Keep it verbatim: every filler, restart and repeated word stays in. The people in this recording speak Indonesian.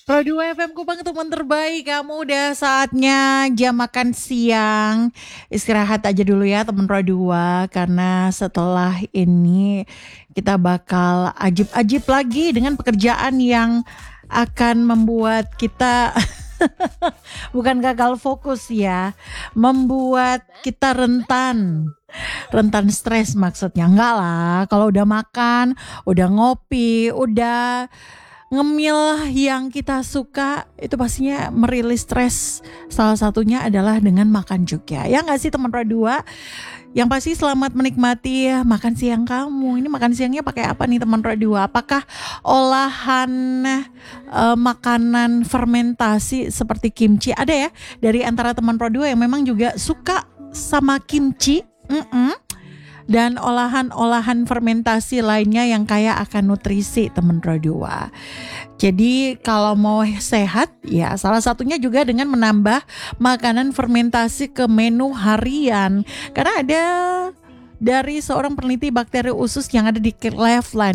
Pro dua F M Kupang teman terbaik, kamu udah saatnya jam makan siang. Istirahat aja dulu ya teman Pro dua, karena setelah ini kita bakal ajib-ajib lagi dengan pekerjaan yang akan membuat kita bukan gagal fokus ya, membuat kita rentan. Rentan stres maksudnya. Enggak lah, kalau udah makan, udah ngopi, udah ngemil yang kita suka, itu pastinya merilis stres. Salah satunya adalah dengan makan juga. Ya nggak sih teman Pro dua? Yang pasti selamat menikmati makan siang kamu. Ini makan siangnya pakai apa nih teman Pro dua? Apakah olahan eh, makanan fermentasi seperti kimchi? Ada ya dari antara teman Pro dua yang memang juga suka sama kimchi. Mm-mm. Dan olahan-olahan fermentasi lainnya yang kaya akan nutrisi teman Pro dua. Jadi kalau mau sehat ya salah satunya juga dengan menambah makanan fermentasi ke menu harian. Karena ada dari seorang peneliti bakteri usus yang ada di Cleveland